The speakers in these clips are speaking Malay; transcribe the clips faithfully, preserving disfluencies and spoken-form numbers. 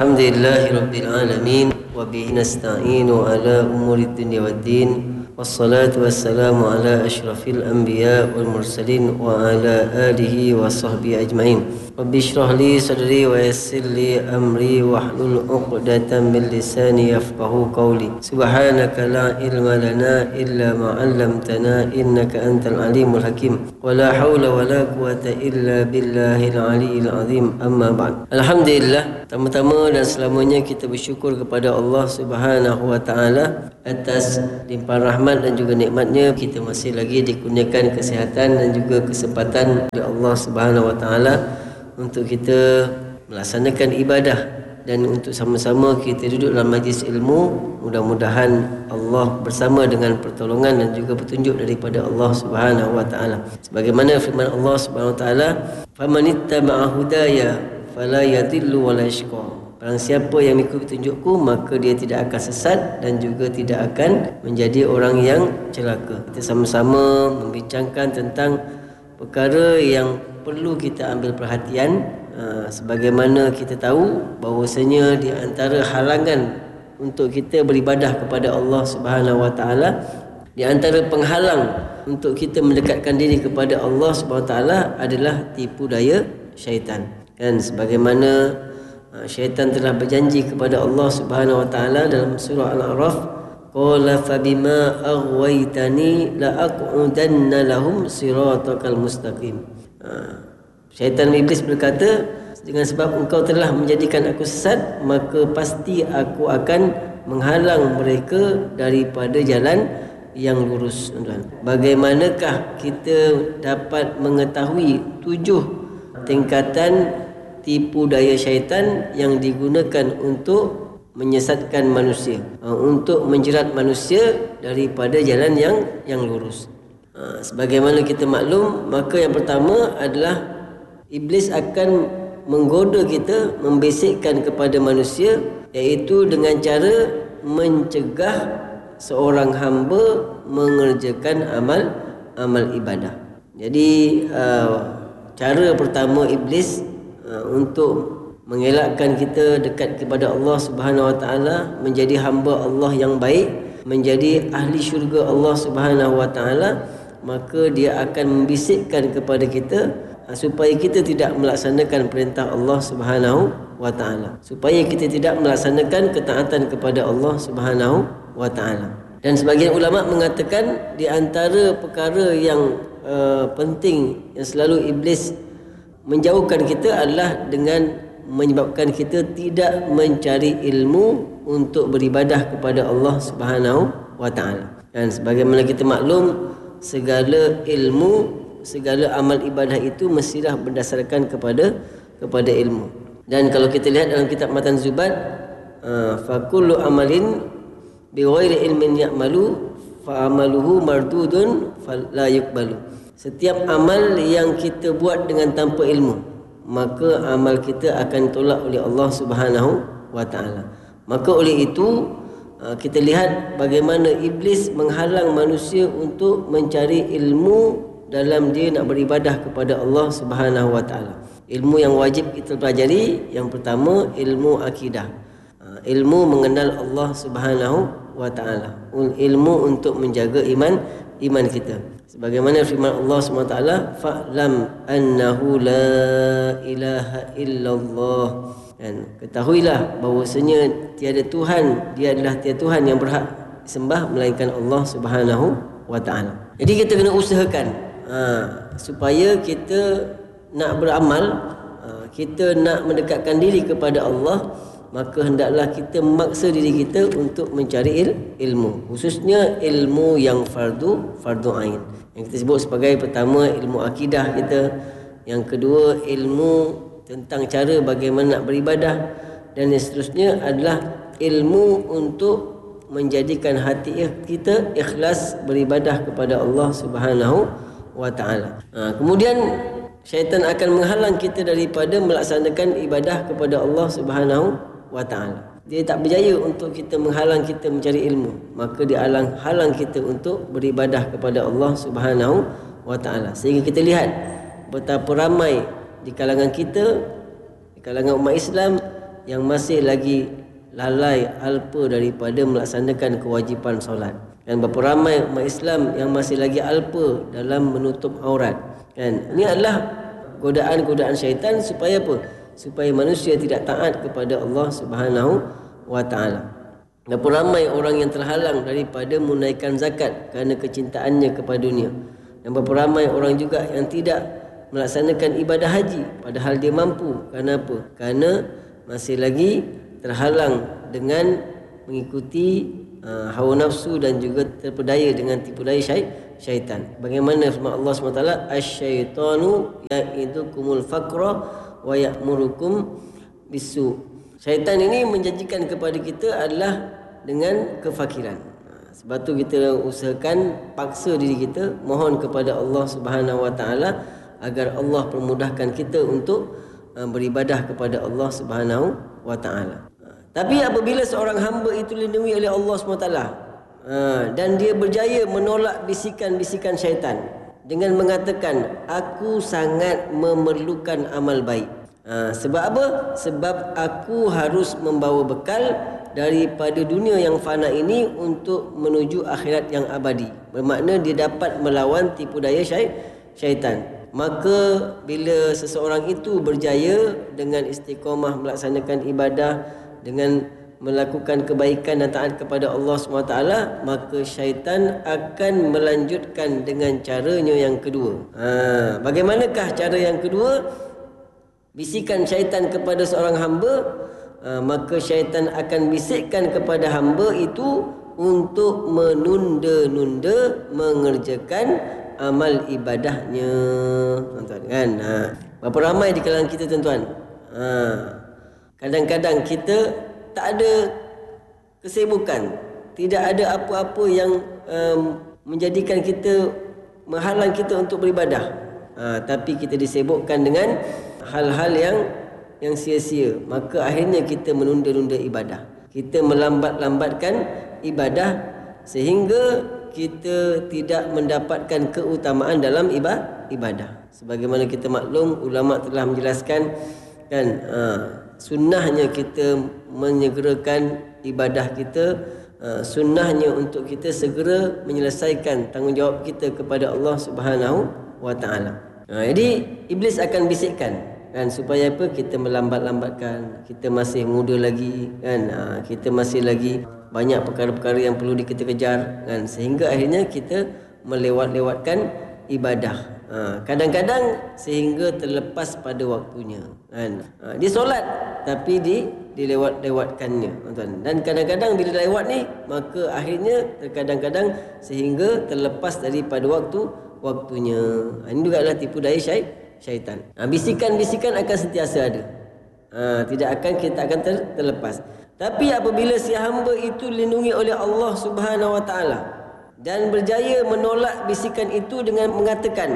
Alhamdulillahi Rabbil Alamin wa bihi nasta'inu ala umuri dunya waddin wassalatu wassalamu ala ashrafil anbiya wal mursalin wa ala alihi wa sahbihi ajma'in. Rabbi shrah li sadri wa yassir li amri wahlul 'uqdatam min lisani yafqahu qawli. Subhanaka la ilma lana illa ma 'allamtana innaka antal alimul hakim. Wa la haula wa la quwata illa billahil aliyyil azim. Amma ba'd. Alhamdulillah, pertama-tama dan selamanya kita bersyukur kepada Allah Subhanahu wa taala atas limpahan rahmat dan juga nikmatnya kita masih lagi dikurniakan kesihatan dan juga kesempatan oleh Allah Subhanahu wa taala untuk kita melaksanakan ibadah dan untuk sama-sama kita duduk dalam majlis ilmu. Mudah-mudahan Allah bersama dengan pertolongan dan juga petunjuk daripada Allah Subhanahu wa taala. Sebagaimana firman Allah Subhanahu wa taala, "Famanittaba'a hudaya fala yadhillu wa la yashqa." Barang siapa yang mengikuti petunjukku maka dia tidak akan sesat dan juga tidak akan menjadi orang yang celaka. Kita sama-sama membincangkan tentang perkara yang perlu kita ambil perhatian. Ha, sebagaimana kita tahu bahawasanya di antara halangan untuk kita beribadah kepada Allah Subhanahu wa taala, di antara penghalang untuk kita mendekatkan diri kepada Allah Subhanahu wa taala adalah tipu daya syaitan. Kan sebagaimana uh, syaitan telah berjanji kepada Allah Subhanahu wa taala dalam surah Al-A'raf, qala fabima aghwaytani la aqudanna lahum siratakal mustaqim. Uh, syaitan iblis berkata, dengan sebab engkau telah menjadikan aku sesat, maka pasti aku akan menghalang mereka daripada jalan yang lurus. Bagaimanakah kita dapat mengetahui tujuh tingkatan tipu daya syaitan yang digunakan untuk menyesatkan manusia, untuk menjerat manusia daripada jalan yang yang lurus? Sebagaimana kita maklum, maka yang pertama adalah iblis akan menggoda kita, membisikkan kepada manusia, iaitu dengan cara mencegah seorang hamba mengerjakan amal amal ibadah. Jadi uh, cara pertama iblis uh, untuk mengelakkan kita dekat kepada Allah Subhanahu wa taala, menjadi hamba Allah yang baik, menjadi ahli syurga Allah Subhanahu wa taala, maka dia akan membisikkan kepada kita supaya kita tidak melaksanakan perintah Allah Subhanahu wa taala, supaya kita tidak melaksanakan ketaatan kepada Allah Subhanahu wa taala. Dan sebagian ulama mengatakan di antara perkara yang uh, penting yang selalu iblis menjauhkan kita adalah dengan menyebabkan kita tidak mencari ilmu untuk beribadah kepada Allah Subhanahu wa taala. Dan sebagaimana kita maklum, segala ilmu, segala amal ibadah itu mestilah berdasarkan kepada kepada ilmu. Dan kalau kita lihat dalam kitab Matan Zubat, fa kullu amalin bi ghairi ilmin ya'malu fa amaluhu mardudun fala yuqbalu. Setiap amal yang kita buat dengan tanpa ilmu, maka amal kita akan tolak oleh Allah Subhanahu wa taala. Maka oleh itu kita lihat bagaimana iblis menghalang manusia untuk mencari ilmu dalam dia nak beribadah kepada Allah Subhanahu wa taala. Ilmu yang wajib kita pelajari, yang pertama ilmu akidah. Ilmu mengenal Allah Subhanahu wa taala. Ilmu untuk menjaga iman iman kita. Sebagaimana firman Allah Subhanahu wa taala, fa'lam annahu la ilaha illallah. Dan ketahuilah bahawasanya tiada Tuhan, dia adalah tiada Tuhan yang berhak disembah melainkan Allah Subhanahu wa taala. Jadi kita kena usahakan Ha, supaya kita nak beramal, ha, kita nak mendekatkan diri kepada Allah, maka hendaklah kita memaksa diri kita untuk mencari il, ilmu, khususnya ilmu yang fardu fardu ain, yang kita sebut sebagai pertama ilmu akidah kita, yang kedua ilmu tentang cara bagaimana nak beribadah, dan yang seterusnya adalah ilmu untuk menjadikan hati kita ikhlas beribadah kepada Allah Subhanahu wa ta'ala. Ha, kemudian syaitan akan menghalang kita daripada melaksanakan ibadah kepada Allah Subhanahu wa ta'ala. Dia tak berjaya untuk kita menghalang kita mencari ilmu, maka dia halang halang kita untuk beribadah kepada Allah Subhanahu wa ta'ala. Sehingga kita lihat betapa ramai di kalangan kita, di kalangan umat Islam, yang masih lagi lalai alpa daripada melaksanakan kewajipan solat. Dan berapa ramai umat Islam yang masih lagi alpa dalam menutup aurat. Kan? Ini adalah godaan-godaan syaitan supaya apa? Supaya manusia tidak taat kepada Allah Subhanahu wa taala. Berapa ramai orang yang terhalang daripada menunaikan zakat kerana kecintaannya kepada dunia. Dan berapa ramai orang juga yang tidak melaksanakan ibadah haji padahal dia mampu. Kerana apa? Kerana masih lagi terhalang dengan mengikuti uh, hawa nafsu dan juga terpedaya dengan tipu daya syai, syaitan. Bagaimana firman Allah subhanahu wa taala, asy-syaitanu ya'idukumul faqra wa ya'murukum bisu. Syaitan ini menjanjikan kepada kita adalah dengan kefakiran. Sebab tu kita usahakan paksa diri kita mohon kepada Allah Subhanahu wa taala agar Allah permudahkan kita untuk uh, beribadah kepada Allah Subhanahu wa taala. Tapi apabila seorang hamba itu dilindungi oleh Allah subhanahu wa taala uh, dan dia berjaya menolak bisikan-bisikan syaitan dengan mengatakan, aku sangat memerlukan amal baik. Uh, sebab apa? Sebab aku harus membawa bekal daripada dunia yang fana ini untuk menuju akhirat yang abadi. Bermakna dia dapat melawan tipu daya syai- syaitan. Maka bila seseorang itu berjaya dengan istiqamah melaksanakan ibadah, dengan melakukan kebaikan dan taat kepada Allah subhanahu wa taala, maka syaitan akan melanjutkan dengan caranya yang kedua. Ha, bagaimanakah cara yang kedua? Bisikan syaitan kepada seorang hamba, ha, maka syaitan akan bisikkan kepada hamba itu untuk menunda-nunda mengerjakan amal ibadahnya. Tuan-tuan kan? Ha, berapa ramai di kalangan kita tuan-tuan? Ha, kadang-kadang kita tak ada kesibukan, tidak ada apa-apa yang um, menjadikan kita, menghalang kita untuk beribadah. Ha, tapi kita disibukkan dengan hal-hal yang yang sia-sia. Maka akhirnya kita menunda-nunda ibadah. Kita melambat-lambatkan ibadah sehingga kita tidak mendapatkan keutamaan dalam ibadah. Sebagaimana kita maklum, ulama telah menjelaskan kan, ha, sunnahnya kita menyegerakan ibadah kita, uh, sunnahnya untuk kita segera menyelesaikan tanggungjawab kita kepada Allah Subhanahu wa taala. Uh, jadi iblis akan bisikkan kan, supaya apa? Kita melambat-lambatkan, kita masih muda lagi kan, uh, kita masih lagi banyak perkara-perkara yang perlu kita kejar kan, sehingga akhirnya kita melewat-lewatkan ibadah. Ha, kadang-kadang sehingga terlepas pada waktunya kan. Ha, dia solat tapi di dilewat-lewatkannya tuan-tuan. Dan kadang-kadang bila lewat ni, maka akhirnya terkadang-kadang sehingga terlepas daripada waktu waktunya. Ha, ini juga adalah tipu daya syai, syaitan. Ha, bisikan-bisikan akan sentiasa ada. Ha, tidak akan kita akan ter, terlepas. Tapi apabila si hamba itu dilindungi oleh Allah Subhanahu wa taala dan berjaya menolak bisikan itu dengan mengatakan,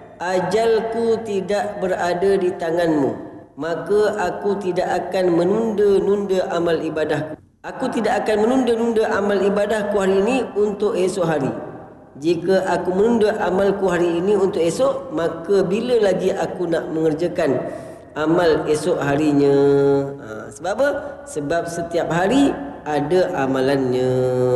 ajalku tidak berada di tanganmu, maka aku tidak akan menunda-nunda amal ibadahku. Aku tidak akan menunda-nunda amal ibadahku hari ini untuk esok hari. Jika aku menunda amalku hari ini untuk esok, maka bila lagi aku nak mengerjakan amal esok harinya? Ha, sebab apa? Sebab setiap hari ada amalannya.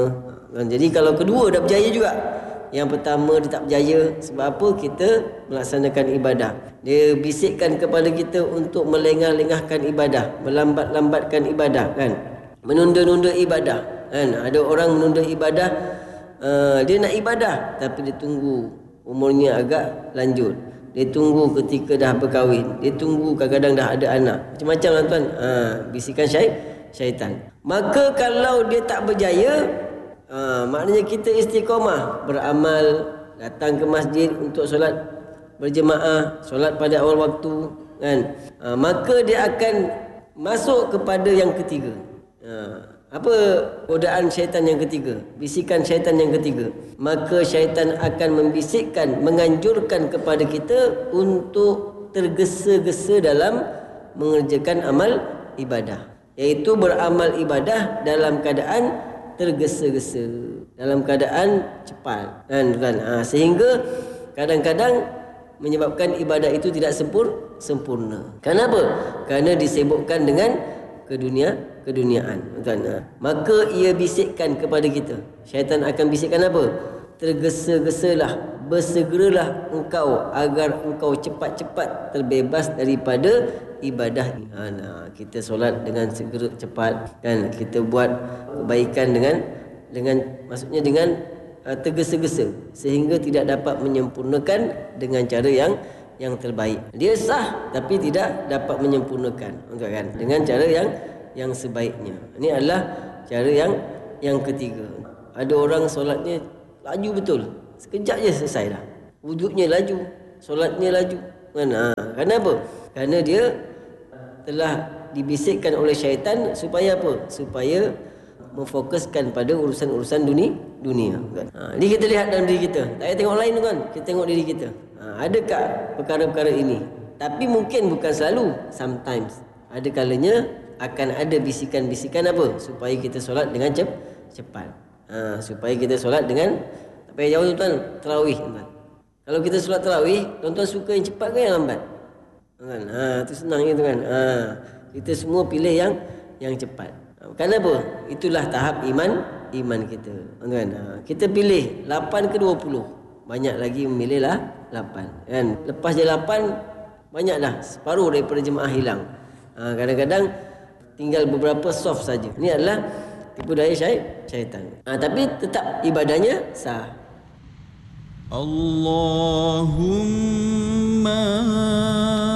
Jadi kalau kedua dah berjaya juga, yang pertama dia tak berjaya. Sebab apa? Kita melaksanakan ibadah. Dia bisikkan kepada kita untuk melengah-lengahkan ibadah, melambat-lambatkan ibadah kan, menunda-nunda ibadah kan. Ada orang menunda ibadah, uh, dia nak ibadah tapi dia tunggu umurnya agak lanjut, dia tunggu ketika dah berkahwin, dia tunggu kadang-kadang dah ada anak, macam-macam lah tuan. Uh, bisikan syai, syaitan. Maka kalau dia tak berjaya, Ha, maknanya kita istiqamah beramal, datang ke masjid untuk solat berjemaah, solat pada awal waktu kan, ha, maka dia akan masuk kepada yang ketiga. Ha, apa godaan syaitan yang ketiga? Bisikan syaitan yang ketiga. Maka syaitan akan membisikkan, menganjurkan kepada kita untuk tergesa-gesa dalam mengerjakan amal ibadah, iaitu beramal ibadah dalam keadaan tergesa-gesa, dalam keadaan cepat kan, kan? Ha, sehingga kadang-kadang menyebabkan ibadah itu tidak sempur, sempurna. Kenapa? Kerana disibukkan dengan ke dunia keduniaan, tuan. Maka ia bisikkan kepada kita. Syaitan akan bisikkan apa? Tergesa-gesalah, bersegeralah engkau agar engkau cepat-cepat terbebas daripada ibadah ini. Ha, nah, kita solat dengan segera cepat, kan? Kita buat kebaikan dengan dengan maksudnya dengan uh, tergesa-gesa sehingga tidak dapat menyempurnakan dengan cara yang yang terbaik. Dia sah tapi tidak dapat menyempurnakan, kan? Dengan cara yang yang sebaiknya. Ini adalah cara yang yang ketiga. Ada orang solatnya laju betul, sekejap je selesai dah. Wuduknya laju, solatnya laju. Kan? Ha, kenapa? Kerana dia telah dibisikkan oleh syaitan supaya apa? Supaya memfokuskan pada urusan-urusan dunia dunia, kan? Ha, ni kita lihat dalam diri kita. Tak payah tengok lain, kan? Kita tengok diri kita. Ha, adakah perkara-perkara ini? Tapi mungkin bukan selalu. Sometimes ada kalanya akan ada bisikan-bisikan apa? Supaya kita solat dengan cep, cepat. Ha, supaya kita solat dengan, tak payah jauh, tuan, tarawih, tuan. Kalau kita solat tarawih, tuan-tuan suka yang cepat ke yang lambat? Kan? Ha, tu senang gitu, kan? Ha, kita semua pilih yang yang cepat. Ha, kenapa? Itulah tahap iman iman kita, kan? Ha, kita pilih lapan ke dua puluh. Banyak lagi memilihlah lapan, kan? Lepas je lapan, banyak dah, separuh daripada jemaah hilang. Ha, kadang-kadang tinggal beberapa soft saja. Ini adalah tipu daya syaitan. Ha, tapi tetap ibadahnya sah. Allahumma